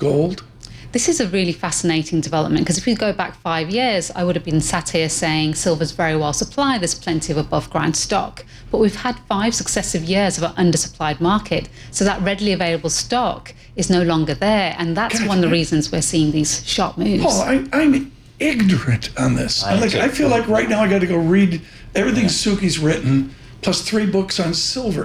gold? This is a really fascinating development, because if we go back 5 years, I would have been sat here saying silver's very well supplied, there's plenty of above ground stock. But we've had 5 successive years of an undersupplied market, so that readily available stock is no longer there, and that's one of the reasons we're seeing these sharp moves. Paul, I'm ignorant on this. I feel like right now I got to go read everything Suki's written, plus 3 books on silver.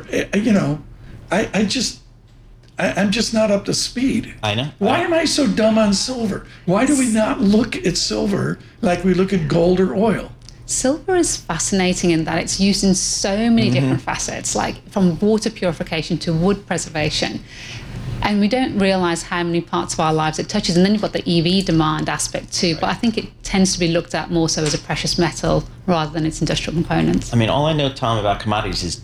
I'm just not up to speed. I know. Why am I so dumb on silver? Why do we not look at silver like we look at gold or oil? Silver is fascinating in that it's used in so many different facets, like from water purification to wood preservation. And we don't realize how many parts of our lives it touches. And then you've got the EV demand aspect too. Right. But I think it tends to be looked at more so as a precious metal rather than its industrial components. I mean, all I know, Tom, about commodities is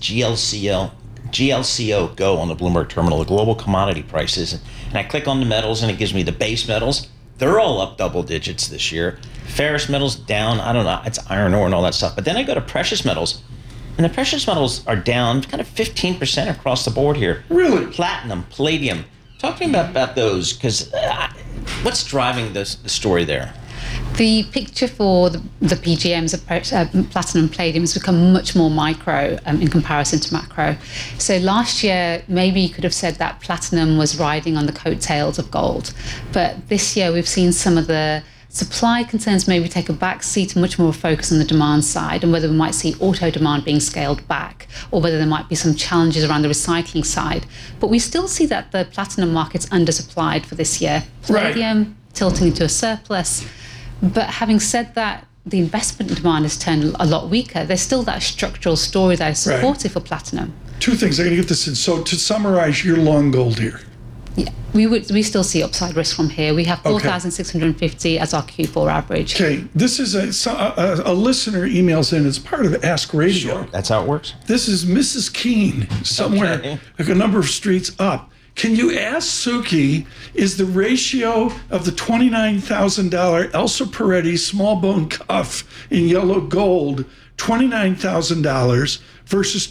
GLCO Go on the Bloomberg terminal, the global commodity prices. And I click on the metals and it gives me the base metals. They're all up double digits this year. Ferrous metals down, I don't know, it's iron ore and all that stuff. But then I go to precious metals, and the precious metals are down kind of 15% across the board here. Really? Platinum, palladium. Talk to me about those, because what's driving the story there? The picture for the PGMs of platinum and palladium has become much more micro in comparison to macro. So last year, maybe you could have said that platinum was riding on the coattails of gold. But this year, we've seen some of the supply concerns maybe take a back seat and much more focus on the demand side, and whether we might see auto demand being scaled back, or whether there might be some challenges around the recycling side. But we still see that the platinum market's undersupplied for this year. Palladium tilting into a surplus. But having said that, the investment demand has turned a lot weaker. There's still that structural story that is supportive for platinum. 2 things. I'm going to get this in. So to summarize, you're long gold here. Yeah, we still see upside risk from here. We have 4,650 as our Q4 average. Okay, this is a listener emails in. It's part of Ask Radio. Sure, that's how it works. This is Mrs. Keene, somewhere like a number of streets up. Can you ask Suki, is the ratio of the $29,000 Elsa Peretti small bone cuff in yellow gold $29,000 versus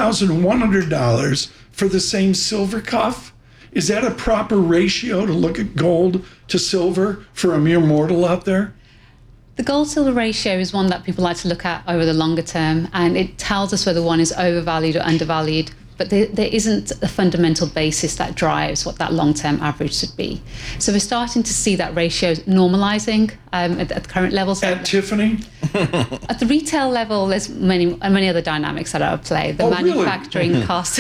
$2,100 for the same silver cuff? Is that a proper ratio to look at gold to silver for a mere mortal out there? The gold-silver ratio is one that people like to look at over the longer term, and it tells us whether one is overvalued or undervalued. But there isn't a fundamental basis that drives what that long-term average should be. So we're starting to see that ratio normalizing at the current levels. At Tiffany? At the retail level, there's many other dynamics that are at play. The manufacturing costs.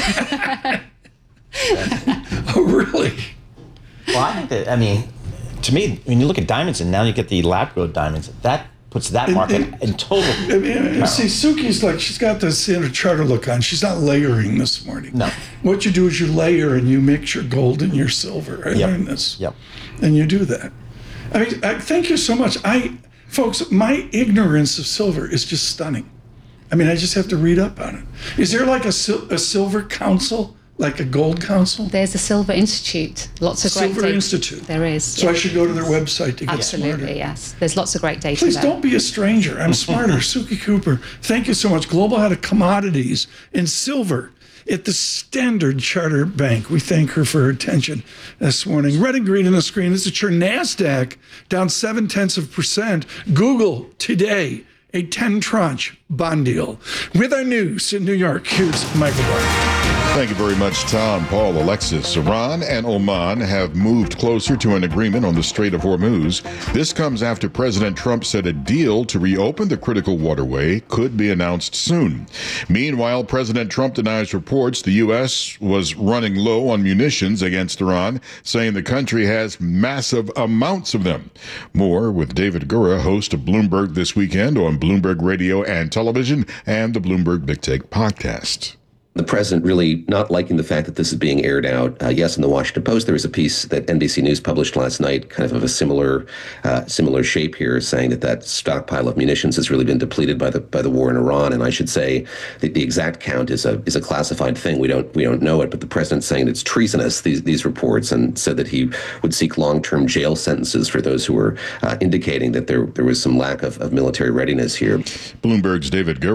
Oh, really? Well, I think that, to me, when you look at diamonds, and now you get the lab-grown diamonds, that puts that market in total. See, Suki's like, she's got the Standard Charter look on. She's not layering this morning. No. What you do is you layer and you mix your gold and your silver. I learned this. Yep. And you do that. Thank you so much. Folks, my ignorance of silver is just stunning. I just have to read up on it. Is there like a silver council? Like a gold council? There's a Silver Institute. Lots of great data. Silver Institute. There is. So I should go to their website to get smarter. Absolutely, yes. There's lots of great data Please there. don't be a stranger. I'm smarter. Suki Cooper, thank you so much. Global Head of Commodities in Silver at the Standard Charter Bank. We thank her for her attention this morning. Red and green on the screen. This is your NASDAQ down 0.7%. Google today a 10 tranche bond deal. With our news in New York, here's Michael Barr. Thank you very much, Tom, Paul, Alexis. Iran and Oman have moved closer to an agreement on the Strait of Hormuz. This comes after President Trump said a deal to reopen the critical waterway could be announced soon. Meanwhile, President Trump denies reports the U.S. was running low on munitions against Iran, saying the country has massive amounts of them. More with David Gura, host of Bloomberg This Weekend on Bloomberg Radio and Television and the Bloomberg Big Take podcast. The president really not liking the fact that this is being aired out. Yes, in the Washington Post, there was a piece that NBC News published last night, kind of a similar shape here, saying that stockpile of munitions has really been depleted by the war in Iran. And I should say that the exact count is a classified thing. We don't know it, but the president's saying it's treasonous, these reports, and said that he would seek long-term jail sentences for those who were indicating that there was some lack of military readiness here. Bloomberg's David Gura.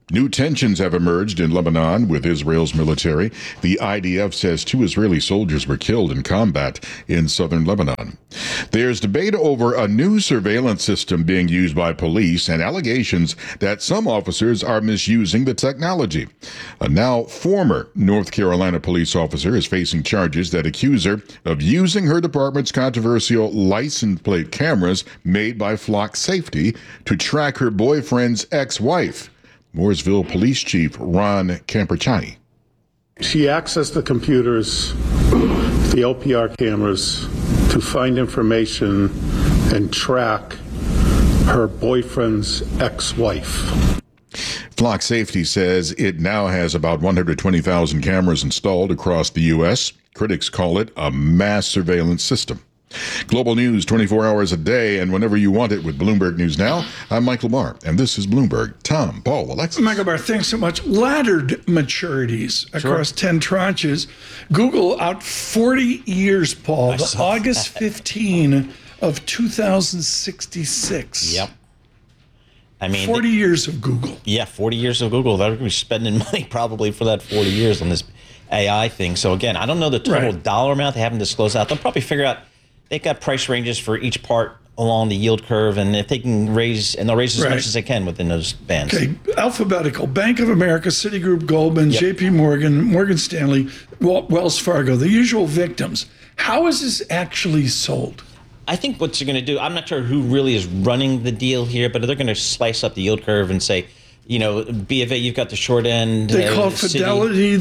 New tensions have emerged in Lebanon with Israel's military. The IDF says 2 Israeli soldiers were killed in combat in southern Lebanon. There's debate over a new surveillance system being used by police and allegations that some officers are misusing the technology. A now former North Carolina police officer is facing charges that accuse her of using her department's controversial license plate cameras made by Flock Safety to track her boyfriend's ex-wife. Mooresville Police Chief Ron Camperchani. She accessed the computers, the LPR cameras, to find information and track her boyfriend's ex-wife. Flock Safety says it now has about 120,000 cameras installed across the U.S. Critics call it a mass surveillance system. Global news 24 hours a day and whenever you want it with Bloomberg News Now. I'm Michael Barr, and this is Bloomberg. Tom, Paul, Alexis. Michael Barr, thanks so much. Laddered maturities across 10 tranches. Google out 40 years, Paul. August 15 of 2066. Yep. I mean, 40 years of Google. Yeah, 40 years of Google. They're going to be spending money probably for that 40 years on this AI thing. So again, I don't know the total dollar amount. They haven't disclosed out. They'll probably figure out. They've got price ranges for each part along the yield curve, and if they can raise, and they'll raise as much as they can within those bands. Okay, alphabetical. Bank of America, Citigroup, Goldman, JP Morgan, Morgan Stanley, Wells Fargo, the usual victims. How is this actually sold? I think what you're going to do, I'm not sure who really is running the deal here, but they're going to slice up the yield curve and say, you know, B of A, you've got the short end. They call Fidelity.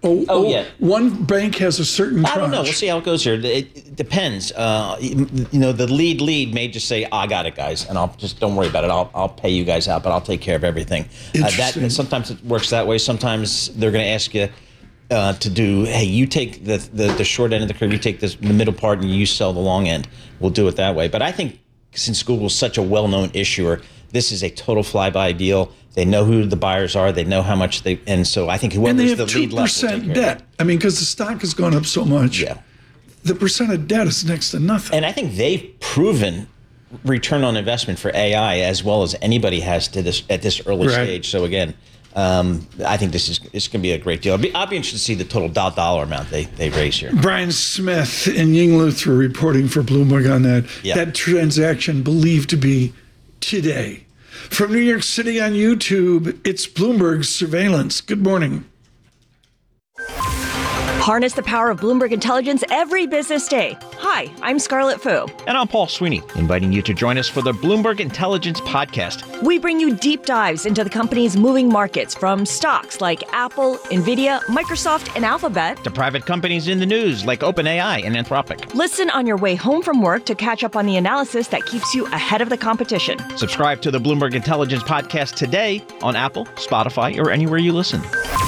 One bank has a certain tranche. I don't know. We'll see how it goes here. It depends. You know, the lead may just say, I got it, guys, and I'll just don't worry about it. I'll pay you guys out, but I'll take care of everything. That sometimes it works that way. Sometimes they're going to ask you to do, hey, you take the short end of the curve, you take the middle part, and you sell the long end. We'll do it that way. But I think since Google's such a well-known issuer, this is a total flyby deal. They know who the buyers are. They know how much they, and so I think whoever's the lead left will take care of it. And they have 2% debt. I mean, because the stock has gone up so much. Yeah. The percent of debt is next to nothing. And I think they've proven return on investment for AI as well as anybody has to this at this early stage. So again, I think it's going to be a great deal. I'll be interested to see the total dollar amount they raise here. Brian Smith and Ying Luther reporting for Bloomberg on that. Yep. That transaction believed to be today. From New York City on YouTube, it's Bloomberg Surveillance. Good morning. Harness the power of Bloomberg Intelligence every business day. Hi, I'm Scarlett Fu. And I'm Paul Sweeney, inviting you to join us for the Bloomberg Intelligence Podcast. We bring you deep dives into the company's moving markets, from stocks like Apple, Nvidia, Microsoft, and Alphabet, to private companies in the news like OpenAI and Anthropic. Listen on your way home from work to catch up on the analysis that keeps you ahead of the competition. Subscribe to the Bloomberg Intelligence Podcast today on Apple, Spotify, or anywhere you listen.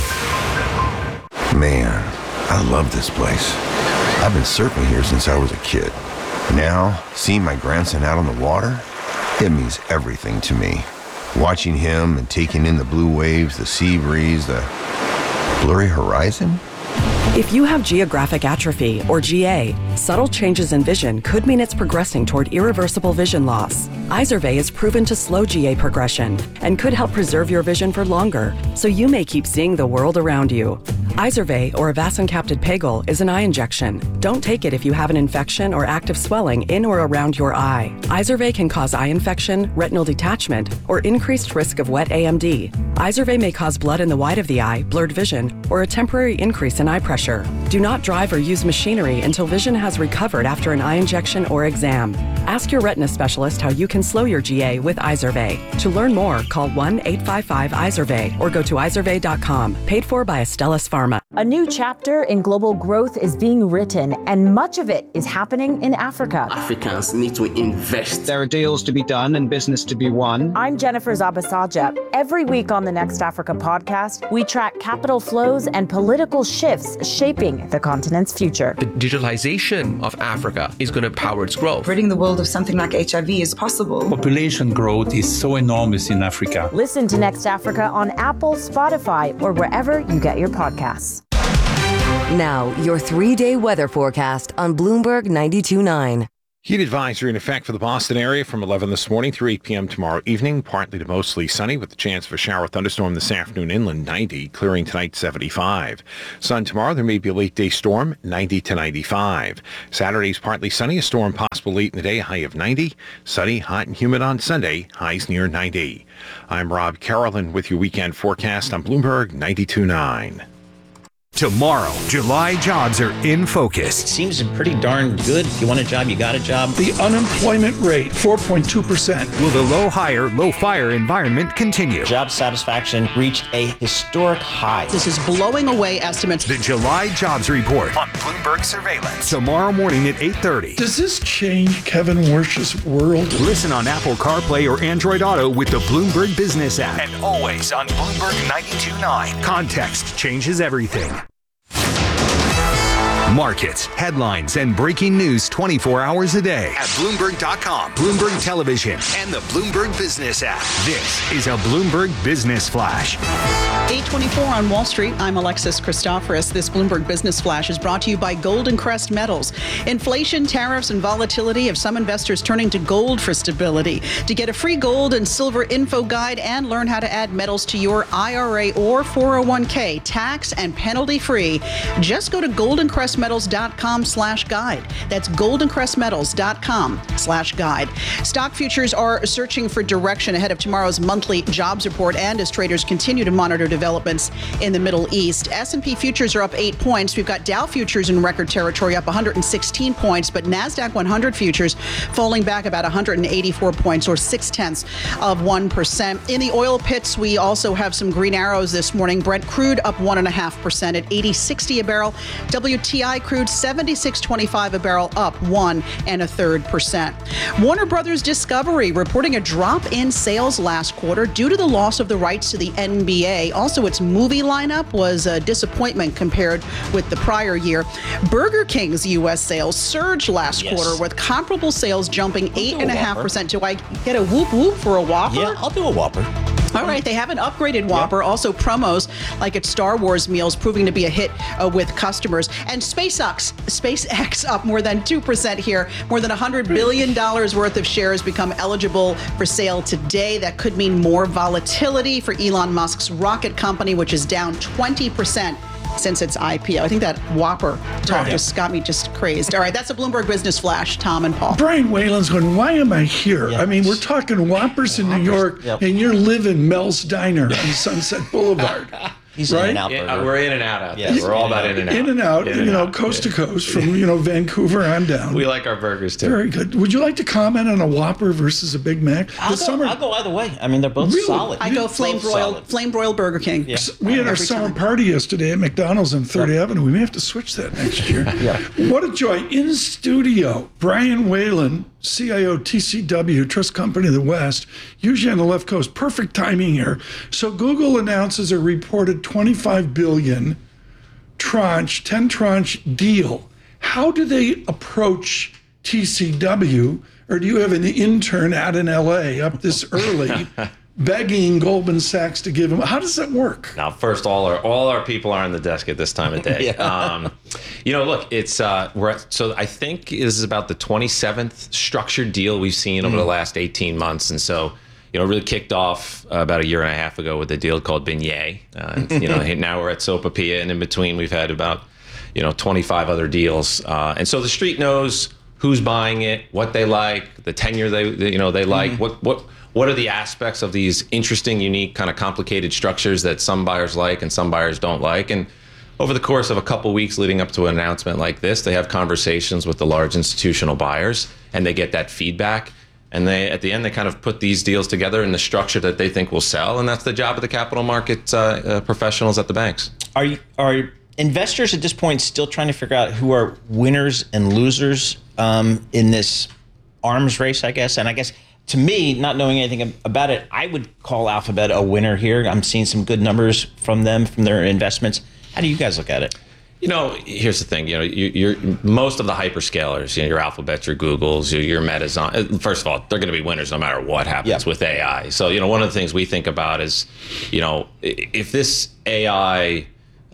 Man, I love this place. I've been surfing here since I was a kid. Now, seeing my grandson out on the water, it means everything to me. Watching him and taking in the blue waves, the sea breeze, the blurry horizon. If you have geographic atrophy, or GA, subtle changes in vision could mean it's progressing toward irreversible vision loss. Izervay is proven to slow GA progression and could help preserve your vision for longer, so you may keep seeing the world around you. Izervay, or avacincaptad pegol, is an eye injection. Don't take it if you have an infection or active swelling in or around your eye. Izervay can cause eye infection, retinal detachment, or increased risk of wet AMD. Izervay may cause blood in the white of the eye, blurred vision, or a temporary increase in eye pressure. Do not drive or use machinery until vision has recovered after an eye injection or exam. Ask your retina specialist how you can slow your GA with Izervay. To learn more, call 1-855-IZERVAY or go to izervay.com. Paid for by Astellas Pharma. A new chapter in global growth is being written, and much of it is happening in Africa. Africans need to invest. There are deals to be done and business to be won. I'm Jennifer Zabasaja. Every week on the Next Africa podcast, we track capital flows and political shifts shaping the continent's future. The digitalization of Africa is going to power its growth. Ridding the world of something like HIV is possible. Population growth is so enormous in Africa. Listen to Next Africa on Apple, Spotify, or wherever you get your podcasts. Now, your 3-day weather forecast on Bloomberg 92.9. Heat advisory in effect for the Boston area from 11 this morning through 8 p.m. tomorrow evening. Partly to mostly sunny with the chance of a shower thunderstorm this afternoon inland, 90. Clearing tonight, 75. Sun tomorrow, there may be a late day storm, 90 to 95. Saturday's partly sunny, a storm possible late in the day, high of 90. Sunny, hot and humid on Sunday, highs near 90. I'm Rob Carolyn with your weekend forecast on Bloomberg 92.9. Tomorrow, July jobs are in focus. It seems pretty darn good. If you want a job, you got a job. The unemployment rate, 4.2%. Will the low hire, low fire environment continue? Job satisfaction reached a historic high. This is blowing away estimates. The July jobs report on Bloomberg Surveillance. Tomorrow morning at 8:30. Does this change Kevin Warsh's world? Listen on Apple CarPlay or Android Auto with the Bloomberg Business app. And always on Bloomberg 92.9. Context changes everything. Markets, headlines, and breaking news 24 hours a day at Bloomberg.com, Bloomberg Television, and the Bloomberg Business app. This is a Bloomberg Business Flash. 8:24 on Wall Street. I'm Alexis Christoforous. This Bloomberg Business Flash is brought to you by Golden Crest Metals. Inflation, tariffs, and volatility have some investors turning to gold for stability. To get a free gold and silver info guide and learn how to add metals to your IRA or 401k, tax and penalty free, just go to goldencrestmetals.com/guide. That's goldencrestmetals.com/guide. Stock futures are searching for direction ahead of tomorrow's monthly jobs report and as traders continue to monitor developments in the Middle East. S&P futures are up 8 points. We've got Dow futures in record territory up 116 points, but NASDAQ 100 futures falling back about 184 points or 0.6%. In the oil pits, we also have some green arrows this morning. Brent crude up 1.5% at $80.60 a barrel. WTI crude $76.25 a barrel, up 1.33%. Warner Brothers Discovery reporting a drop in sales last quarter due to the loss of the rights to the NBA. Also, its movie lineup was a disappointment compared with the prior year. Burger King's U.S. sales surged last quarter with comparable sales jumping 8.5%. Do I get a whoop whoop for a Whopper? Yeah, I'll do a Whopper. All right, they have an upgraded Whopper. Also, promos like its Star Wars meals proving to be a hit with customers. And SpaceX up more than 2% here. More than $100 billion worth of shares become eligible for sale today. That could mean more volatility for Elon Musk's rocket company, which is down 20% since its IPO. I think that Whopper talk just got me just crazed. All right, that's a Bloomberg Business Flash. Tom and Paul. Brian Whalen's going, why am I here? I mean, we're talking Whoppers in New York, and you're living Mel's Diner on Sunset Boulevard. He's right? in and out burger. We're in and out out there. Yes. We're all about in and out. In and out, coast to coast from, Vancouver on down. We like our burgers too. Very good. Would you like to comment on a Whopper versus a Big Mac? I'll go either way. I mean, they're both solid. I go flame broiled Burger King. Yeah. We had our summer party yesterday at McDonald's on 3rd Avenue. We may have to switch that next year. What a joy. In studio, Brian Whalen, CIO TCW, Trust Company of the West, usually on the left coast. Perfect timing here. So Google announces a reported $25 billion 10 tranche deal. How do they approach TCW? Or do you have an intern out in LA up this early begging Goldman Sachs to give him? How does that work? Now, first, all our people are on the desk at this time of day. Look, it's so I think this is about the 27th structured deal we've seen over the last 18 months, and so really kicked off about a year and a half ago with a deal called Beignet. Now we're at Sopapilla, and in between we've had about 25 other deals, and so the street knows who's buying it, what they like, the tenure they like, what are the aspects of these interesting, unique, kind of complicated structures that some buyers like and some buyers don't like. And over the course of a couple weeks leading up to an announcement like this, they have conversations with the large institutional buyers, and they get that feedback. And at the end, they kind of put these deals together in the structure that they think will sell, and that's the job of the capital market professionals at the banks. Are investors at this point still trying to figure out who are winners and losers in this arms race, I guess? And I guess, to me, not knowing anything about it, I would call Alphabet a winner here. I'm seeing some good numbers from them, from their investments. How do you guys look at it? Here's the thing. You're most of the hyperscalers, your Alphabets, your Googles, your Metas. First of all, they're going to be winners no matter what happens with AI. So, one of the things we think about is, if this AI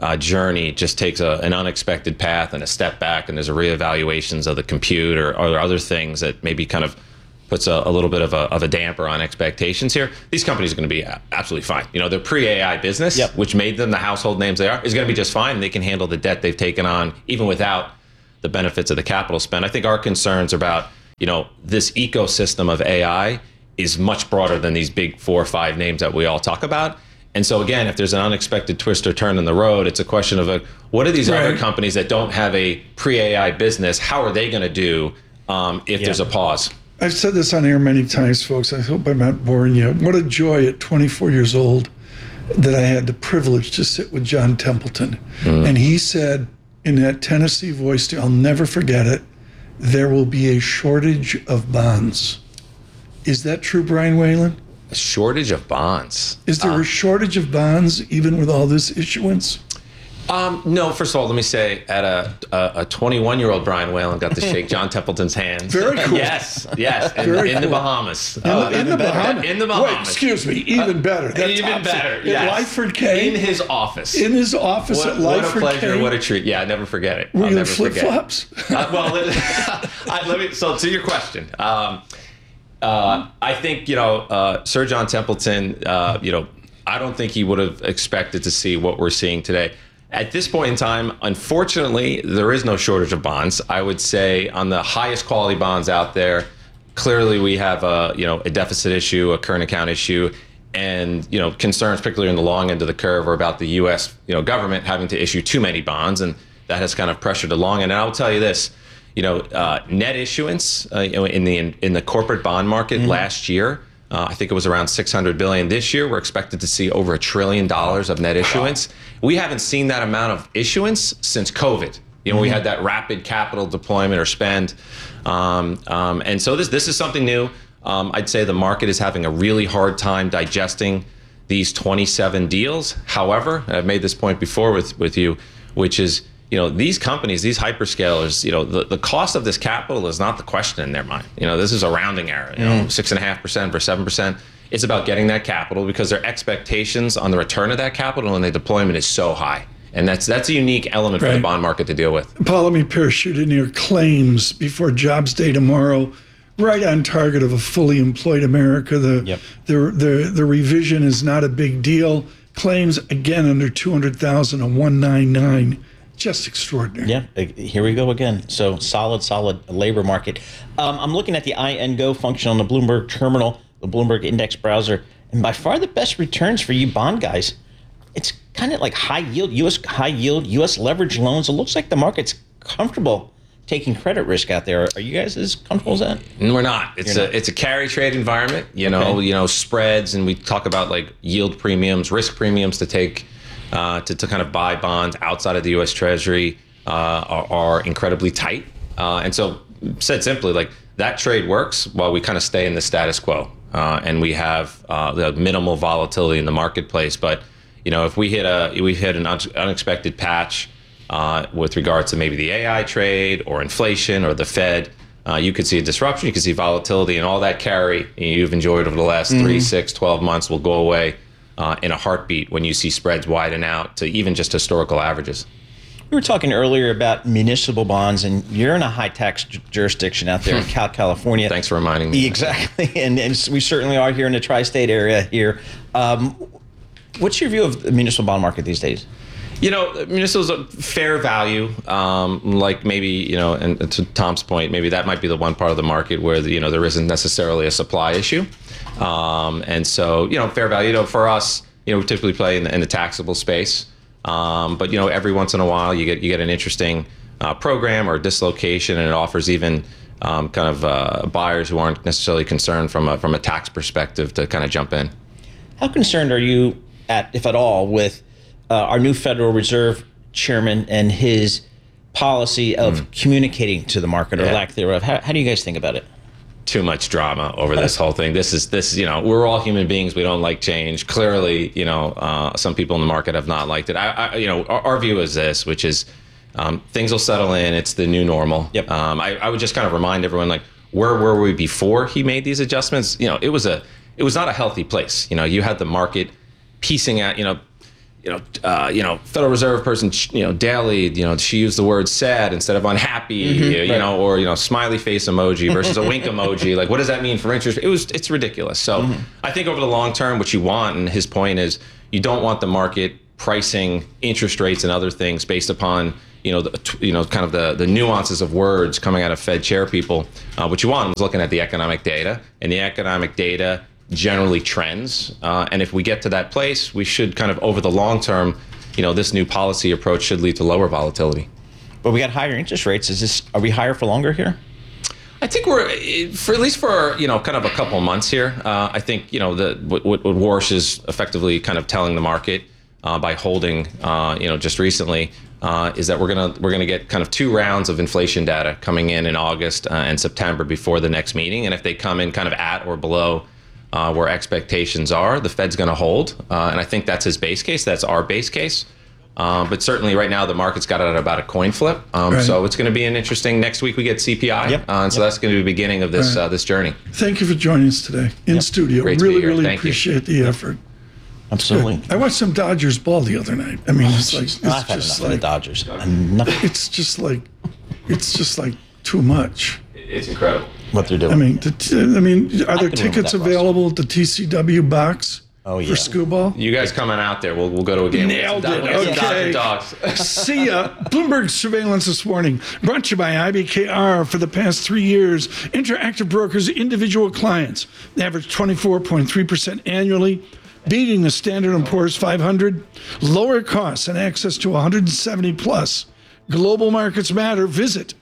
journey just takes an unexpected path and a step back, and there's a reevaluations of the compute or other things that maybe kind of puts a little bit of a damper on expectations here, these companies are going to be absolutely fine. You know, their pre-AI business, which made them the household names they are, is going to be just fine. They can handle the debt they've taken on even without the benefits of the capital spend. I think our concerns about, you know, this ecosystem of AI is much broader than these big 4 or 5 names that we all talk about. And so again, if there's an unexpected twist or turn in the road, it's a question of what are these other companies that don't have a pre-AI business, how are they going to do if there's a pause? I've said this on air many times, folks. I hope I'm not boring you. What a joy at 24 years old that I had the privilege to sit with John Templeton. And he said in that Tennessee voice, I'll never forget it, there will be a shortage of bonds. Is that true, Brian Whalen? A shortage of bonds? Is there a shortage of bonds even with all this issuance? No, first of all, let me say, at a 21-year-old Brian Whalen got to shake John Templeton's hand. Very cool. Yes, in the Bahamas. In the Bahamas. In the Bahamas. Wait, excuse me, even better. That's even better, yes. At Lyford K? In his office. In his office at Lyford K? What a pleasure, what a treat. Yeah, I never forget it. Were you in flip-flops? So to your question, I think, Sir John Templeton, I don't think he would have expected to see what we're seeing today. At this point in time, unfortunately, there is no shortage of bonds. I would say on the highest quality bonds out there, clearly we have a deficit issue, a current account issue, and concerns, particularly in the long end of the curve, are about the U.S. Government having to issue too many bonds, and that has kind of pressured the long end. And I will tell you this, net issuance in the corporate bond market last year, I think it was around $600 billion. This year, we're expected to see over $1 trillion of net issuance. We haven't seen that amount of issuance since COVID. We had that rapid capital deployment or spend. And so this is something new. I'd say the market is having a really hard time digesting these 27 deals. However, and I've made this point before with you, which is, these companies, these hyperscalers, the cost of this capital is not the question in their mind. This is a rounding error, 6.5% versus 7%. It's about getting that capital because their expectations on the return of that capital and the deployment is so high. And that's a unique element for the bond market to deal with. Paul, let me parachute in here. Claims before Jobs Day tomorrow, right on target of a fully employed America. The revision is not a big deal. Claims, again, under 200,000, a 199. Just extraordinary. Yeah, here we go again. So solid labor market. I'm looking at the INGO function on the Bloomberg terminal, the Bloomberg Index browser, and by far the best returns for you bond guys. It's kind of like high yield, U.S. leverage loans. It looks like the market's comfortable taking credit risk out there. Are you guys as comfortable as that? We're not. It's a carry trade environment. Spreads, and we talk about like yield premiums, risk premiums to take. To kind of buy bonds outside of the U.S. Treasury are incredibly tight. And so, said simply, like that trade works while we kind of stay in the status quo. And we have the minimal volatility in the marketplace. But, if we hit an unexpected patch with regards to maybe the AI trade or inflation or the Fed, you could see a disruption. You could see volatility, and all that carry you've enjoyed over the last 3, 6, 12 months will go away. In a heartbeat when you see spreads widen out to even just historical averages. We were talking earlier about municipal bonds, and you're in a high-tax jurisdiction out there in California. Thanks for reminding me. Exactly, and we certainly are here in the tri-state area here. What's your view of the municipal bond market these days? Municipal's a fair value, like maybe, and to Tom's point, maybe that might be the one part of the market where, there isn't necessarily a supply issue. And so, fair value, for us, we typically play in the taxable space. But, every once in a while you get an interesting program or dislocation, and it offers even buyers who aren't necessarily concerned from a tax perspective to kind of jump in. How concerned are you, if at all, with our new Federal Reserve chairman and his policy of communicating to the market or lack thereof? How do you guys think about it? Too much drama over this whole thing. This is we're all human beings. We don't like change. Clearly, some people in the market have not liked it. Our view is this, which is things will settle in. It's the new normal. Yep. I would just kind of remind everyone, like, where were we before he made these adjustments? It was not a healthy place. You had the market piecing out, Federal Reserve person, Daly, she used the word sad instead of unhappy, or smiley face emoji versus a wink emoji. Like, what does that mean for interest? It's ridiculous. So I think over the long term, what you want, and his point is, you don't want the market pricing interest rates and other things based upon kind of the nuances of words coming out of Fed chair people. What you want is looking at the economic data, and the economic data generally trends. And if we get to that place, we should kind of over the long term, this new policy approach should lead to lower volatility. But we got higher interest rates. Are we higher for longer here? I think we're at least for kind of a couple of months here. I think what Warsh is effectively kind of telling the market by holding just recently is that we're gonna get kind of 2 rounds of inflation data coming in August and September before the next meeting, and if they come in kind of at or below where expectations are, the Fed's going to hold, and I think that's his base case. That's our base case. But certainly right now the market's got it at about a coin flip. So it's going to be an interesting. Next week we get CPI, so that's going to be the beginning of this this journey. Thank you for joining us today in studio. Great to be here. Really Thank appreciate the effort. Absolutely. I watched some Dodgers ball the other night. I mean, it's just enough of the Dodgers. Enough. It's just like too much. It's incredible what they're doing. I mean, are there tickets available at the TCW box? Oh, yeah. For Skubal? You guys coming out there, we'll go to a game. Nailed it. Okay. See ya. Bloomberg Surveillance this morning, brought to you by IBKR. For the past 3 years, Interactive Brokers' individual clients averaged 24.3% annually, beating the Standard & Poor's 500. Lower costs and access to 170 plus global markets matter. Visit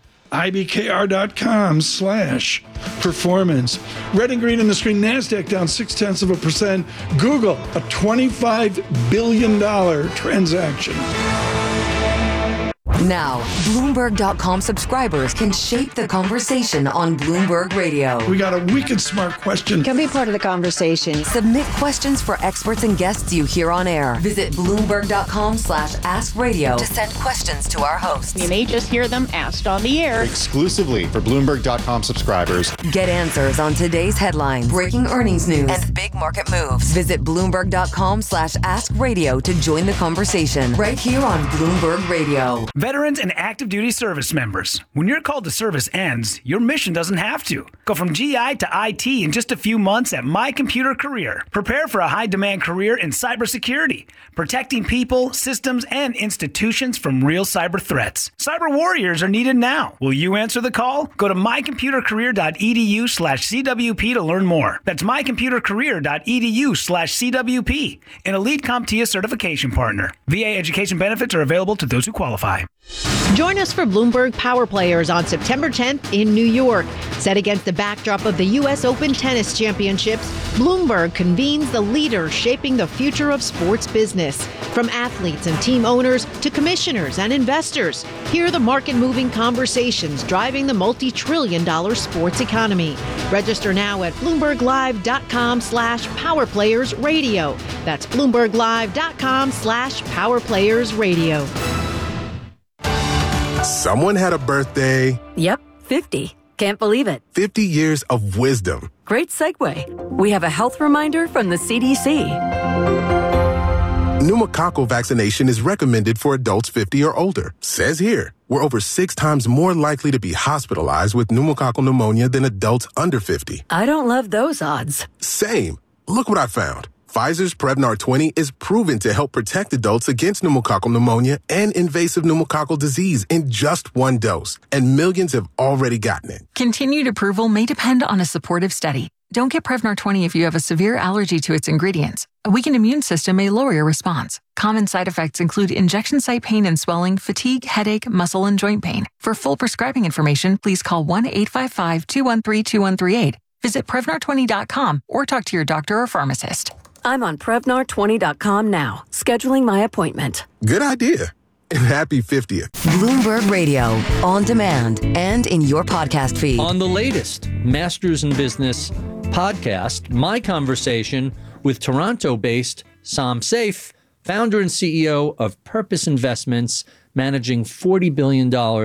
ibkr.com/performance. Red and green on the screen. NASDAQ down 0.6%. Google, a $25 billion transaction. Now, Bloomberg.com subscribers can shape the conversation on Bloomberg Radio. We got a wicked smart question. Can be part of the conversation. Submit questions for experts and guests you hear on air. Visit Bloomberg.com/askradio to send questions to our hosts. You may just hear them asked on the air. Exclusively for Bloomberg.com subscribers. Get answers on today's headlines, breaking earnings news, and big market moves. Visit Bloomberg.com/askradio to join the conversation right here on Bloomberg Radio. Veterans and active duty service members. When your call to service ends, your mission doesn't have to. Go from GI to IT in just a few months at My Computer Career. Prepare for a high-demand career in cybersecurity, protecting people, systems, and institutions from real cyber threats. Cyber warriors are needed now. Will you answer the call? Go to mycomputercareer.edu/CWP to learn more. That's mycomputercareer.edu/CWP, an elite CompTIA certification partner. VA education benefits are available to those who qualify. Join us for Bloomberg Power Players on September 10th in New York. Set against the backdrop of the U.S. Open Tennis Championships, Bloomberg convenes the leaders shaping the future of sports business. From athletes and team owners to commissioners and investors, hear the market-moving conversations driving the multi-trillion-dollar sports economy. Register now at BloombergLive.com/PowerPlayersRadio. That's BloombergLive.com/PowerPlayersRadio. Someone had a birthday. Yep, 50. Can't believe it. 50 years of wisdom. Great segue. We have a health reminder from the CDC. Pneumococcal vaccination is recommended for adults 50 or older. Says here, we're over 6 times more likely to be hospitalized with pneumococcal pneumonia than adults under 50. I don't love those odds. Same. Look what I found. Pfizer's Prevnar 20 is proven to help protect adults against pneumococcal pneumonia and invasive pneumococcal disease in just 1 dose, and millions have already gotten it. Continued approval may depend on a supportive study. Don't get Prevnar 20 if you have a severe allergy to its ingredients. A weakened immune system may lower your response. Common side effects include injection site pain and swelling, fatigue, headache, muscle, and joint pain. For full prescribing information, please call 1-855-213-2138. Visit Prevnar20.com or talk to your doctor or pharmacist. I'm on Prevnar20.com now, scheduling my appointment. Good idea. And happy 50th. Bloomberg Radio, on demand, and in your podcast feed. On the latest Masters in Business podcast, my conversation with Toronto-based Sam Saif, founder and CEO of Purpose Investments, managing $40 billion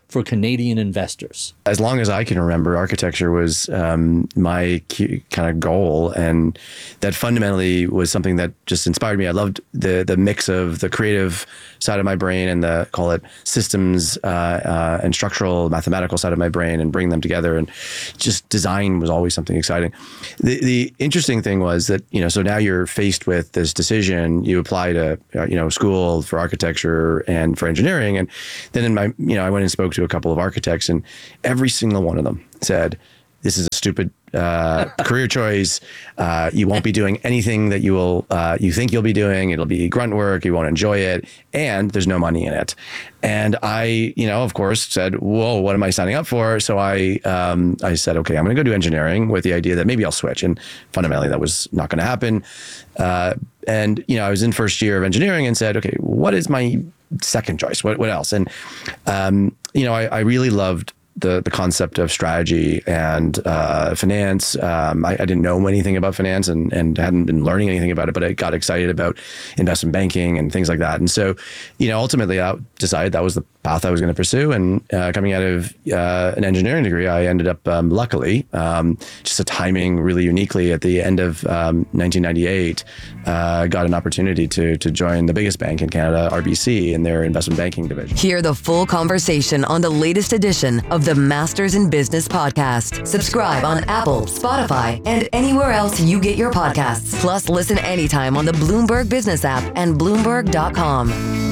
for Canadian investors. As long as I can remember, architecture was my kind of goal, and that fundamentally was something that just inspired me. I loved the mix of the creative side of my brain and the, call it, systems and structural mathematical side of my brain, and bring them together. And just design was always something exciting. The interesting thing was that, so now you're faced with this decision. You apply to school for architecture and for engineering, and then in my I went and spoke to a couple of architects, and every single one of them said, "This is a stupid career choice. You won't be doing anything that you think you'll be doing. It'll be grunt work. You won't enjoy it, and there's no money in it." And I, of course, said, "Whoa, what am I signing up for?" So I said, "Okay, I'm going to go do engineering with the idea that maybe I'll switch." And fundamentally, that was not going to happen. And I was in first year of engineering and said, "Okay, what is my second choice? What else?" And I really loved the concept of strategy and finance. I didn't know anything about finance and hadn't been learning anything about it, but I got excited about investment banking and things like that. And so, ultimately I decided that was the path I was going to pursue. And coming out of an engineering degree, I ended up, luckily, just a timing really uniquely at the end of 1998, got an opportunity to join the biggest bank in Canada, RBC, in their investment banking division. Hear the full conversation on the latest edition of the Masters in Business podcast. Subscribe on Apple, Spotify, and anywhere else you get your podcasts. Plus, listen anytime on the Bloomberg Business app and Bloomberg.com.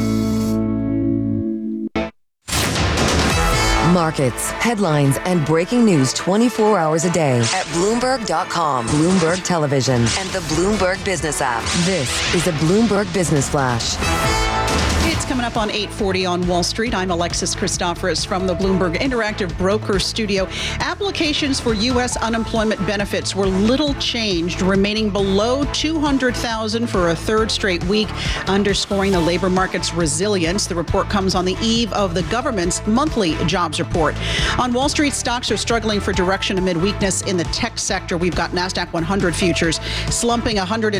Markets, headlines, and breaking news 24 hours a day at Bloomberg.com, Bloomberg Television, and the Bloomberg Business app. This is a Bloomberg Business Flash. It's coming up on 8:40 on Wall Street. I'm Alexis Christoforous from the Bloomberg Interactive Broker Studio. Applications for U.S. unemployment benefits were little changed, remaining below 200,000 for a third straight week, underscoring the labor market's resilience. The report comes on the eve of the government's monthly jobs report. On Wall Street, stocks are struggling for direction amid weakness in the tech sector. We've got NASDAQ 100 futures slumping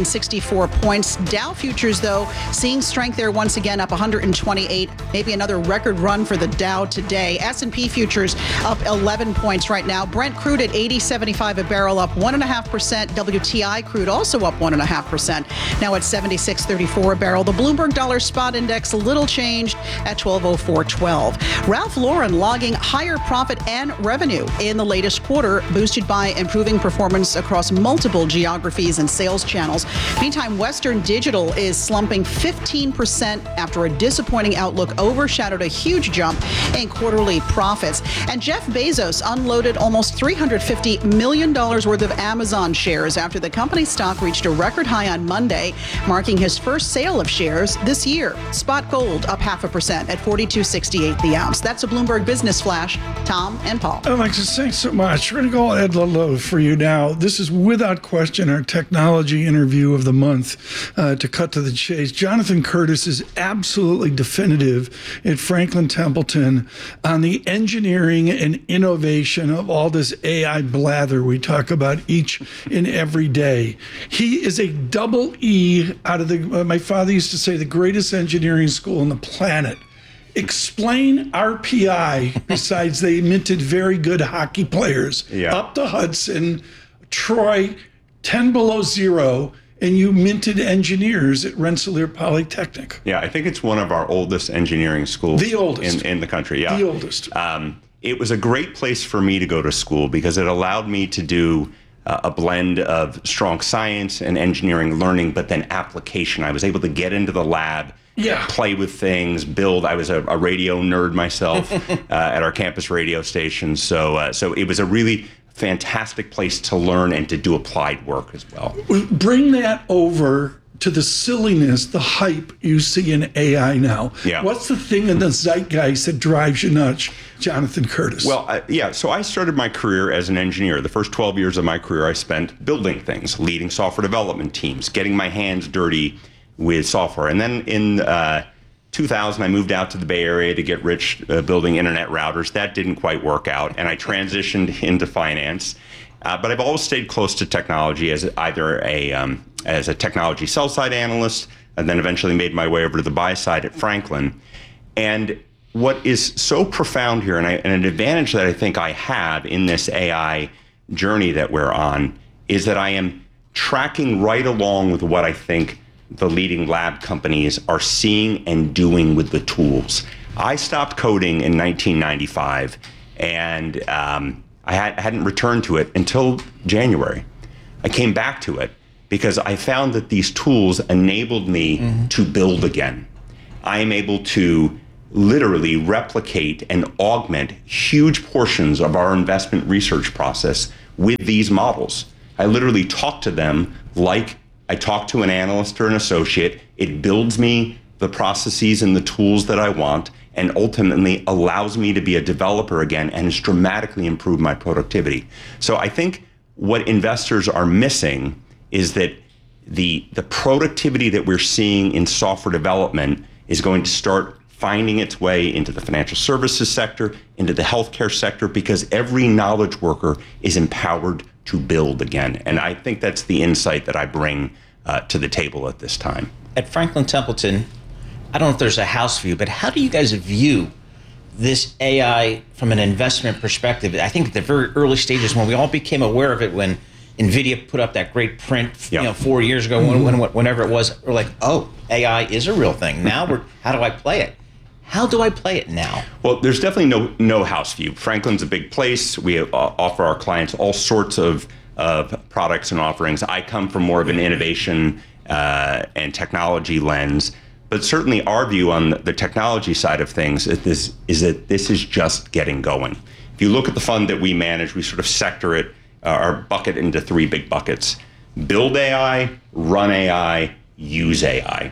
164 points. Dow futures, though, seeing strength there once again, up 128, maybe another record run for the Dow today. S&P futures up 11 points right now. Brent crude at $80.75 a barrel, up 1.5%. WTI crude also up 1.5%. Now at $76.34 a barrel. The Bloomberg Dollar Spot Index little changed at 1204.12. Ralph Lauren logging higher profit and revenue in the latest quarter, boosted by improving performance across multiple geographies and sales channels. Meantime, Western Digital is slumping 15% after a disappointing outlook overshadowed a huge jump in quarterly profits. And Jeff Bezos unloaded almost $350 million worth of Amazon shares after the company's stock reached a record high on Monday, marking his first sale of shares this year. Spot gold up 0.5% at $42.68 the ounce. That's a Bloomberg Business Flash. Tom and Paul. Alexis, thanks so much. We're going to go Ed Ludlow for you now. This is without question our technology interview of the month. To cut to the chase, Jonathan Curtis is absolutely definitive at Franklin Templeton on the engineering and innovation of all this AI blather we talk about each and every day. He is a double E out of the, my father used to say, the greatest engineering school on the planet. Explain RPI, besides they minted very good hockey players. Yeah. Up the Hudson, Troy, 10 below zero, and you minted engineers at Rensselaer Polytechnic. Yeah, I think it's one of our oldest engineering schools. The oldest. In the country, yeah. The oldest. It was a great place for me to go to school because it allowed me to do a blend of strong science and engineering learning, but then application. I was able to get into the lab, play with things, build. I was a radio nerd myself at our campus radio station. So it was a really fantastic place to learn and to do applied work as well. Bring that over to the silliness, the hype you see in AI now. Yeah. What's the thing in the zeitgeist that drives you nuts, Jonathan Curtis? Well, so I started my career as an engineer. The first 12 years of my career I spent building things, leading software development teams, getting my hands dirty with software. And then in 2000, I moved out to the Bay Area to get rich building internet routers. That didn't quite work out, and I transitioned into finance. But I've always stayed close to technology as either as a technology sell-side analyst, and then eventually made my way over to the buy side at Franklin. And what is so profound here, and an advantage that I think I have in this AI journey that we're on, is that I am tracking right along with what I think the leading lab companies are seeing and doing with the tools. I stopped coding in 1995, and I hadn't returned to it until January. I came back to it because I found that these tools enabled me to build again. I am able to literally replicate and augment huge portions of our investment research process with these models. I literally talk to them like I talk to an analyst or an associate. It builds me the processes and the tools that I want, and ultimately allows me to be a developer again, and has dramatically improved my productivity. So I think what investors are missing is that the productivity that we're seeing in software development is going to start finding its way into the financial services sector, into the healthcare sector, because every knowledge worker is empowered to build again. And I think that's the insight that I bring to the table at this time. At Franklin Templeton, I don't know if there's a house view, but how do you guys view this AI from an investment perspective? I think at the very early stages, when we all became aware of it, when NVIDIA put up that great print, 4 years ago, whenever it was, we're like, oh, AI is a real thing. Now how do I play it? How do I play it now? Well, there's definitely no house view. Franklin's a big place. We offer our clients all sorts of products and offerings. I come from more of an innovation and technology lens, but certainly our view on the technology side of things is that this is just getting going. If you look at the fund that we manage, we sort of sector it, our bucket into three big buckets: build AI, run AI, use AI.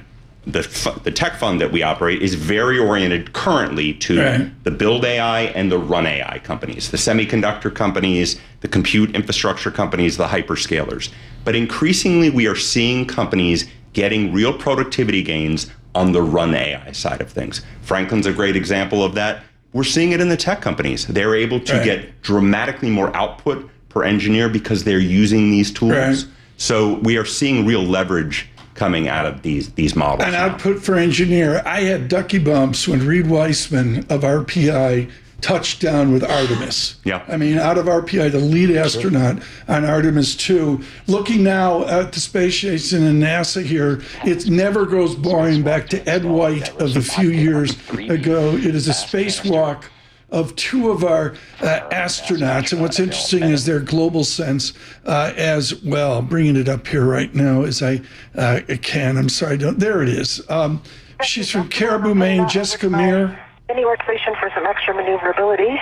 The tech fund that we operate is very oriented currently to the build AI and the run AI companies, the semiconductor companies, the compute infrastructure companies, the hyperscalers. But increasingly, we are seeing companies getting real productivity gains on the run AI side of things. Franklin's a great example of that. We're seeing it in the tech companies. They're able to get dramatically more output per engineer because they're using these tools. So we are seeing real leverage coming out of these models. An output for engineer. I had ducky bumps when Reed Weissman of RPI touched down with Artemis. I mean, out of RPI, the lead astronaut on Artemis 2. Looking now at the space station and NASA here, it never goes boring back to Ed White of a few years ago. It is a spacewalk of two of our astronauts. And what's interesting is their global sense as well. Bringing it up here right now as I can. I'm sorry, there it is. She's from Caribou, Maine, Jessica Meir. Any workstation for some extra maneuverability.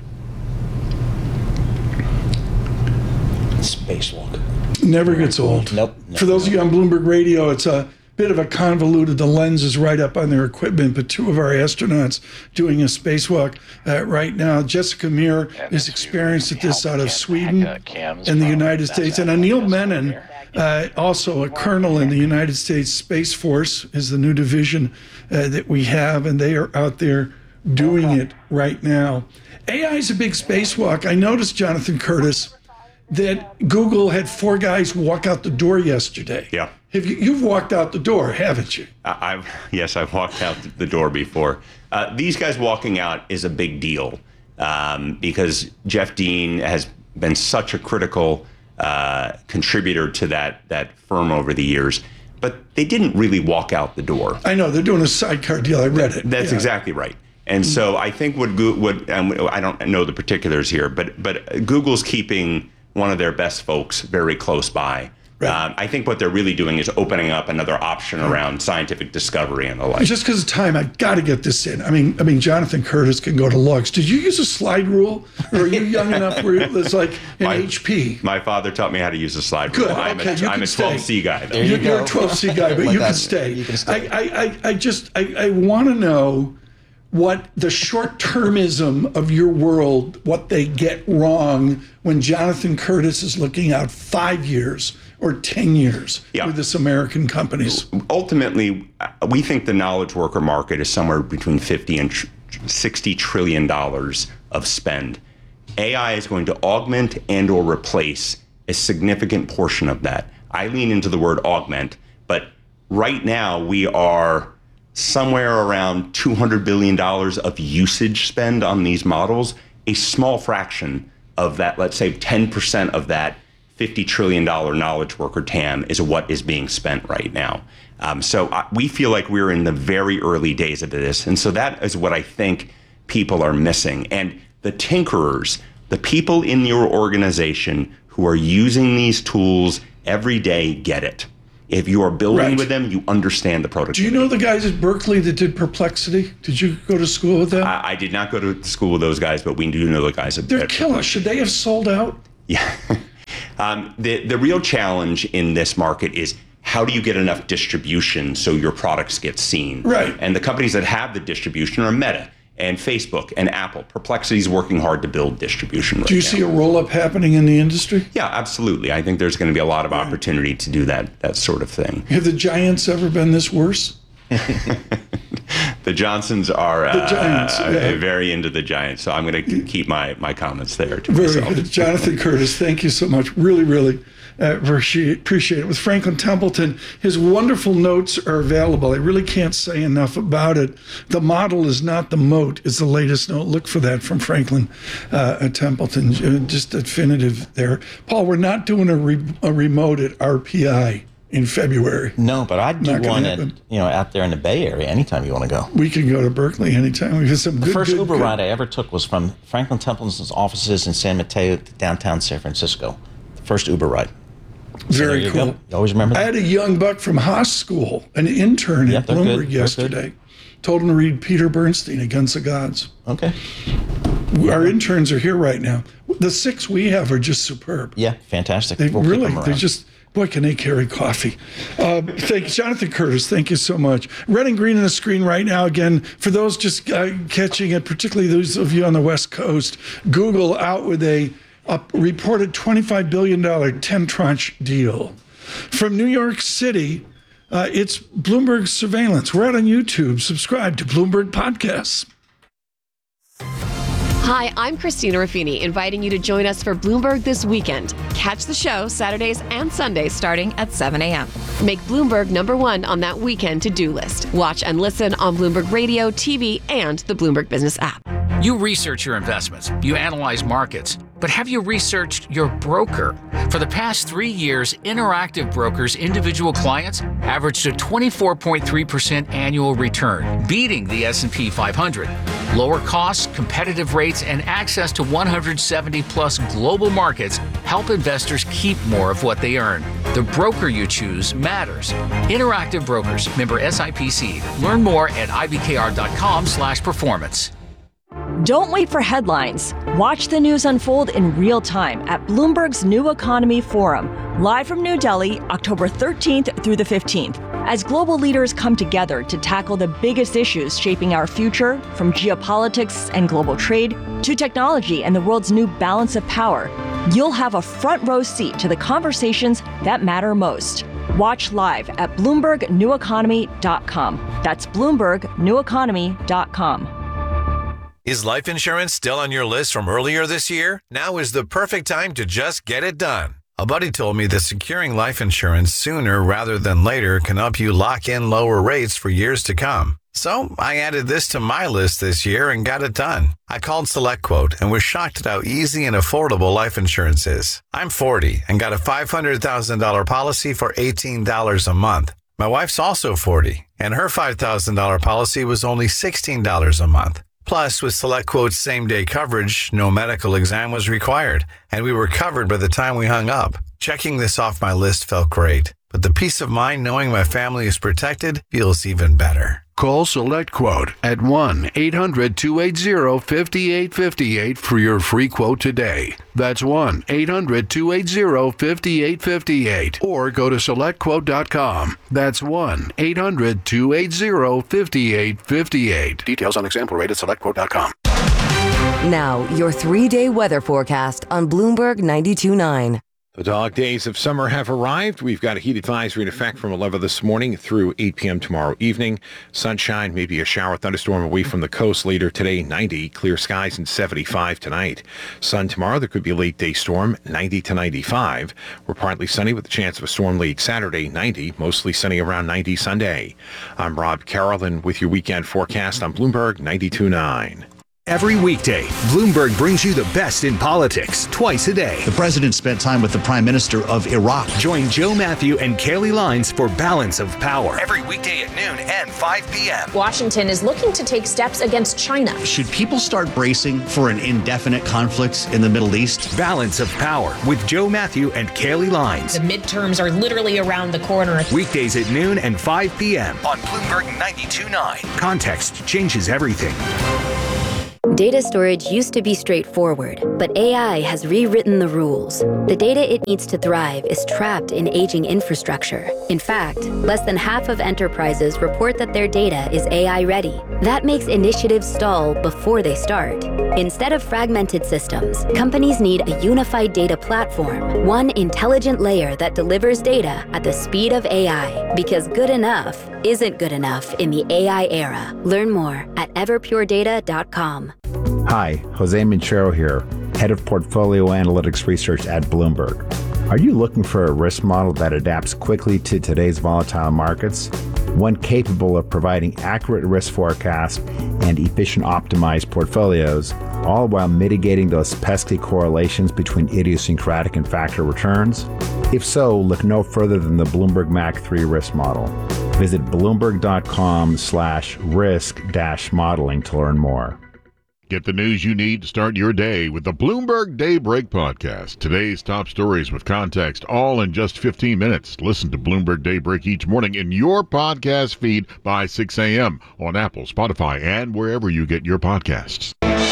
Spacewalk. Never gets old. Nope. For those of you on Bloomberg Radio, it's a bit of a convoluted, the lens is right up on their equipment, but two of our astronauts doing a spacewalk right now. Jessica Meir is experienced at this out of Sweden and the United States. And Anil Menon, also a colonel in the United States Space Force, is the new division that we have, and they are out there doing it right now. AI is a big spacewalk. I noticed, Jonathan Curtis, that Google had 4 guys walk out the door yesterday. Yeah. You've walked out the door, haven't you? Yes, I've walked out the door before. These guys walking out is a big deal because Jeff Dean has been such a critical contributor to that firm over the years. But they didn't really walk out the door. I know, they're doing a sidecar deal. I read it. That's exactly right. And so I think what I don't know the particulars here, but Google's keeping one of their best folks very close by. I think what they're really doing is opening up another option around scientific discovery and the like. Just because of time, I got to get this in. I mean, Jonathan Curtis can go to logs. Did you use a slide rule, or are you young enough where it was like an HP? My father taught me how to use a slide rule. Good. I'm a 12C guy, though. You're a 12C guy, but you can stay. You can stay. I want to know what the short-termism of your world, what they get wrong when Jonathan Curtis is looking out 5 years or 10 years with this American companies. Ultimately, we think the knowledge worker market is somewhere between $50 and $60 trillion of spend. AI is going to augment and or replace a significant portion of that. I lean into the word augment, but right now we are somewhere around $200 billion of usage spend on these models. A small fraction of that, let's say 10% of that $50 trillion knowledge worker TAM is what is being spent right now. So we feel like we're in the very early days of this. And so that is what I think people are missing. And the tinkerers, the people in your organization who are using these tools every day, get it. If you are building with them, you understand the productivity. Do you know the guys at Berkeley that did Perplexity? Did you go to school with them? I did not go to school with those guys, but we do know the guys at They're killer. Should they have sold out? Yeah. The real challenge in this market is how do you get enough distribution so your products get seen? Right. And the companies that have the distribution are Meta and Facebook and Apple. Perplexity is working hard to build distribution right now. Do you see a roll-up happening in the industry? Yeah, absolutely. I think there's going to be a lot of opportunity to do that sort of thing. Have the giants ever been this worse? The Johnsons are the Giants, very into the Giants, so I'm going to keep my comments there to Very myself. good. Jonathan Curtis, thank you so much. Really, really appreciate it. With Franklin Templeton, his wonderful notes are available. I really can't say enough about it. The model is not the moat is the latest note. Look for that from Franklin Templeton. Just definitive there. Paul, we're not doing a remote at RPI in February. No, but I'd do Not gonna one happen. out there in the Bay Area anytime you want to go. We can go to Berkeley anytime. We have some The good, first good, Uber good- ride I ever took was from Franklin Templeton's offices in San Mateo to downtown San Francisco. The first Uber ride. So there Very you cool. go. You always remember I that? had a young buck from Haas School, an intern Yep, at they're good. Bloomberg They're good. yesterday. Told him to read Peter Bernstein, Against the Gods. Okay. Our interns are here right now. The 6 we have are just superb. Yeah, fantastic. They We'll keep really, them they're around. just, boy, can they carry coffee. Thank you, Jonathan Curtis. Thank you so much. Red and green on the screen right now. Again, for those just catching it, particularly those of you on the West Coast, Google out with a reported $25 billion 10-tranche deal. From New York City, it's Bloomberg Surveillance. We're out on YouTube. Subscribe to Bloomberg Podcasts. Hi, I'm Christina Raffini, inviting you to join us for Bloomberg This Weekend. Catch the show Saturdays and Sundays starting at 7 a.m. Make Bloomberg #1 on that weekend to-do list. Watch and listen on Bloomberg Radio, TV, and the Bloomberg Business app. You research your investments, you analyze markets, but have you researched your broker? For the past 3 years, Interactive Brokers' individual clients averaged a 24.3% annual return, beating the S&P 500. Lower costs, competitive rates, and access to 170-plus global markets help investors keep more of what they earn. The broker you choose matters. Interactive Brokers, member SIPC. Learn more at ibkr.com/performance. Don't wait for headlines. Watch the news unfold in real time at Bloomberg's New Economy Forum, live from New Delhi, October 13th through the 15th. As global leaders come together to tackle the biggest issues shaping our future, from geopolitics and global trade to technology and the world's new balance of power, you'll have a front row seat to the conversations that matter most. Watch live at BloombergNewEconomy.com. That's BloombergNewEconomy.com. Is life insurance still on your list from earlier this year? Now is the perfect time to just get it done. A buddy told me that securing life insurance sooner rather than later can help you lock in lower rates for years to come. So I added this to my list this year and got it done. I called SelectQuote and was shocked at how easy and affordable life insurance is. I'm 40 and got a $500,000 policy for $18 a month. My wife's also 40 and her $5,000 policy was only $16 a month. Plus, with SelectQuote's same-day coverage, no medical exam was required, and we were covered by the time we hung up. Checking this off my list felt great, but the peace of mind knowing my family is protected feels even better. Call SelectQuote at 1-800-280-5858 for your free quote today. That's 1-800-280-5858. Or go to SelectQuote.com. That's 1-800-280-5858. Details on example rate at SelectQuote.com. Now, your 3-day weather forecast on Bloomberg 92.9. The dog days of summer have arrived. We've got a heat advisory in effect from 11 this morning through 8 p.m. tomorrow evening. Sunshine, maybe a shower thunderstorm away from the coast later today, 90. Clear skies and 75 tonight. Sun tomorrow, there could be a late day storm, 90 to 95. We're partly sunny with a chance of a storm late Saturday, 90. Mostly sunny around 90 Sunday. I'm Rob Carroll with your weekend forecast on Bloomberg 92.9. Every weekday, Bloomberg brings you the best in politics twice a day. The president spent time with the Prime Minister of Iraq. Join Joe Matthew and Kaylee Lines for Balance of Power. Every weekday at noon and 5 p.m. Washington is looking to take steps against China. Should people start bracing for an indefinite conflict in the Middle East? Balance of Power with Joe Matthew and Kaylee Lines. The midterms are literally around the corner. Weekdays at noon and 5 p.m. on Bloomberg 92.9. Context changes everything. Data storage used to be straightforward, but AI has rewritten the rules. The data it needs to thrive is trapped in aging infrastructure. In fact, less than half of enterprises report that their data is AI ready. That makes initiatives stall before they start. Instead of fragmented systems, companies need a unified data platform, one intelligent layer that delivers data at the speed of AI, because good enough isn't good enough in the AI era. Learn more at everpuredata.com. Hi, Jose Minchero here, Head of Portfolio Analytics Research at Bloomberg. Are you looking for a risk model that adapts quickly to today's volatile markets? One capable of providing accurate risk forecasts and efficient optimized portfolios, all while mitigating those pesky correlations between idiosyncratic and factor returns? If so, look no further than the Bloomberg Mac 3 risk model. Visit bloomberg.com/risk-modeling to learn more. Get the news you need to start your day with the Bloomberg Daybreak podcast. Today's top stories with context, all in just 15 minutes. Listen to Bloomberg Daybreak each morning in your podcast feed by 6 a.m. on Apple, Spotify, and wherever you get your podcasts.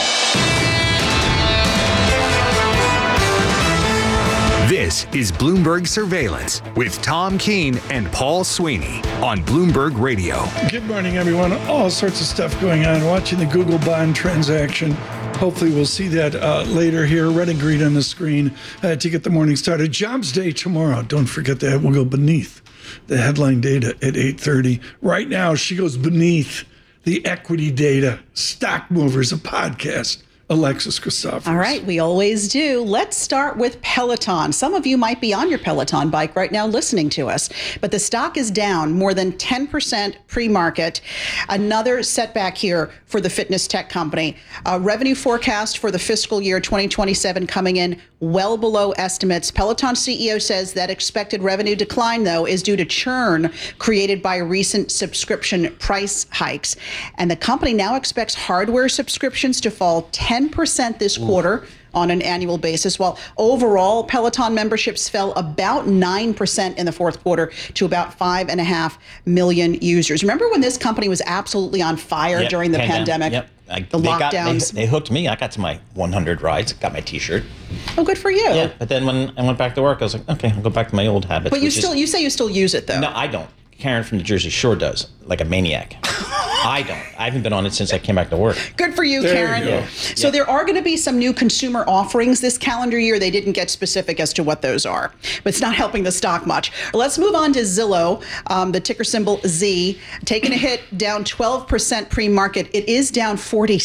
This is Bloomberg Surveillance with Tom Keene and Paul Sweeney on Bloomberg Radio. Good morning, everyone. All sorts of stuff going on. Watching the Google bond transaction. Hopefully we'll see that later here. Red and green on the screen to get the morning started. Jobs day tomorrow. Don't forget that. We'll go beneath the headline data at 8:30. Right now, she goes beneath the equity data. Stock Movers, a podcast. Alexis Christopher. All right, we always do. Let's start with Peloton. Some of you might be on your Peloton bike right now listening to us, but the stock is down more than 10% pre-market. Another setback here for the fitness tech company. Revenue forecast for the fiscal year 2027 coming in well below estimates. Peloton CEO says that expected revenue decline, though, is due to churn created by recent subscription price hikes. And the company now expects hardware subscriptions to fall 10% this quarter on an annual basis, while overall Peloton memberships fell about 9% in the fourth quarter to about 5.5 million users. Remember when this company was absolutely on fire during the pandemic? Yep. The lockdowns. They hooked me. I got to my 100 rides, got my T-shirt. Oh, good for you. Yeah, but then when I went back to work, I was like, okay, I'll go back to my old habits. But you say you still use it, though. No, I don't. Karen from the Jersey Shore does, like a maniac. I don't. I haven't been on it since I came back to work. Good for you, Karen. You So there are going to be some new consumer offerings this calendar year. They didn't get specific as to what those are, but it's not helping the stock much. Let's move on to Zillow, the ticker symbol Z, taking a hit, down 12% pre-market. It is down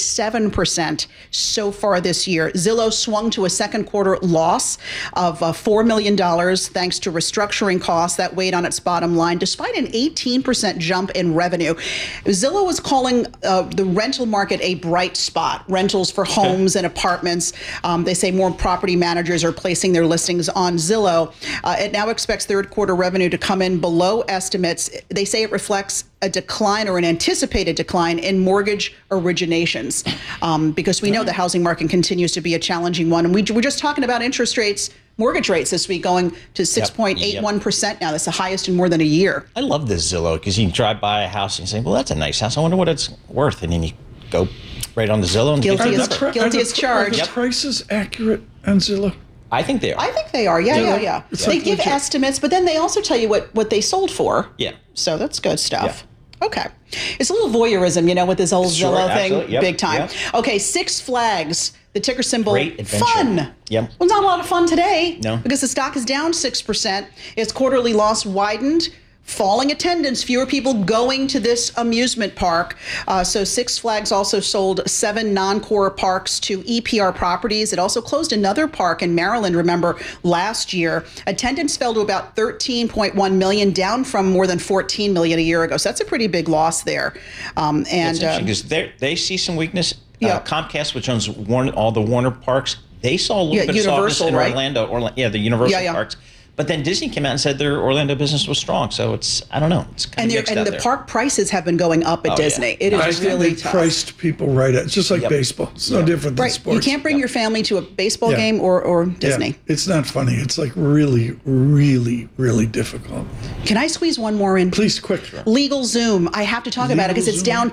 47% so far this year. Zillow swung to a second quarter loss of $4 million thanks to restructuring costs that weighed on its bottom line, despite an 18% jump in revenue. Zillow was calling the rental market a bright spot, rentals for homes and apartments. They say more property managers are placing their listings on Zillow. It now expects third quarter revenue to come in below estimates. They say it reflects a decline or an anticipated decline in mortgage originations because we know the housing market continues to be a challenging one. And we're just talking about interest rates, mortgage rates this week going to 6.81% now. That's the highest in more than a year. I love this Zillow because you can drive by a house and you say, well, that's a nice house. I wonder what it's worth. And then you go right on the Zillow. And Guilty as charged. Are the prices accurate on Zillow? I think they are. I think they are. Yeah. They give estimates, but then they also tell you what they sold for. Yeah. So that's good stuff. Okay. It's a little voyeurism, with this whole Sure, Zillow thing. absolutely. Yep, Big time. yep. Okay, Six Flags, the ticker symbol. Great adventure. Fun. Yep. Well, not a lot of fun today. No. Because the stock is down 6%. Its quarterly loss widened. Falling attendance, fewer people going to this amusement park. So Six Flags also sold 7 non-core parks to EPR Properties. It also closed another park in Maryland, remember, last year. Attendance fell to about 13.1 million, down from more than 14 million a year ago. So that's a pretty big loss there. It's interesting because they see some weakness. Yeah. Comcast, which owns all the Warner parks, they saw a little bit of softness in right? Orlando. The Universal parks. But then Disney came out and said their Orlando business was strong. So I don't know. It's kind of mixed out the there. park prices have been going up at Disney. It is I think really they tough. priced people right at, it's just like baseball. It's no different than Right. sports. You can't bring your family to a baseball game or Disney. Yeah. It's not funny. It's like really, really, really difficult. Can I squeeze one more in? Please, quick. LegalZoom. I have to talk about it because it's down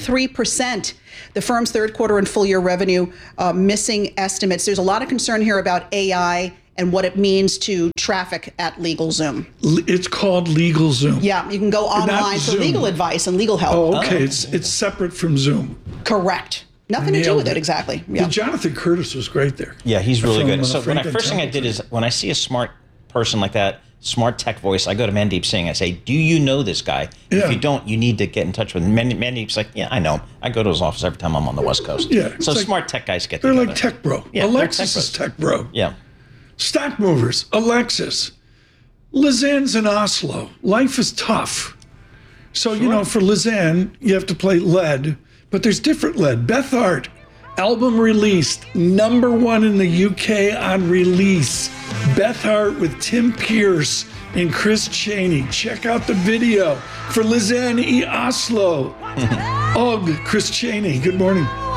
23%. The firm's third quarter and full year revenue missing estimates. There's a lot of concern here about AI and what it means to traffic at LegalZoom. It's called LegalZoom. Yeah, you can go online for legal advice and legal help. Oh, okay. It's separate from Zoom. Correct. Nothing to do with it, exactly. Yeah. Jonathan Curtis was great there. Yeah, he's really From, good. So Franklin first thing I did is when I see a smart person like that, smart tech voice, I go to Mandeep Singh. I say, do you know this guy? Yeah. If you don't, you need to get in touch with him. Mandeep's like, yeah, I know him. I go to his office every time I'm on the West Coast. Yeah, it's So like- smart tech guys get They're together. like Tech Bro. Yeah, they're Alexis tech is Tech Bro. Yeah. Stock movers, Alexis. Lisanne's in Oslo. Life is tough. So, for Lisanne, you have to play lead, but there's different lead. Beth Hart, album released, #1 in the UK on release. Beth Hart with Tim Pierce and Chris Chaney. Check out the video for Lisanne e Oslo. Chris Chaney, good morning.